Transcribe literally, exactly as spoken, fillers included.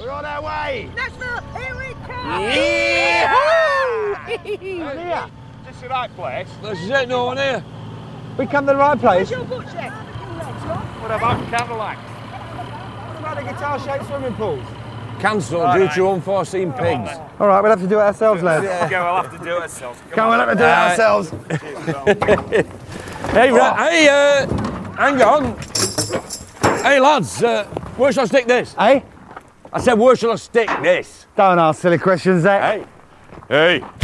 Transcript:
We're on our way. Nashville, here we come. Yeah. Is this the right place? This is it, no one here. We come to the right place. Where's your book, Chef? What about Cadillac? What about the guitar-shaped swimming pools? Cancelled All due right. to unforeseen pigs. All right, we'll have to do it ourselves, lads. Okay, we'll have to do it ourselves. Come Come on, we'll have to do it Uh, ourselves. Hey, ra- hey, uh, hang on. Hey, lads, uh, where shall I stick this? Hey? I said, where shall I stick this? Don't ask silly questions, Zach. Hey. Hey.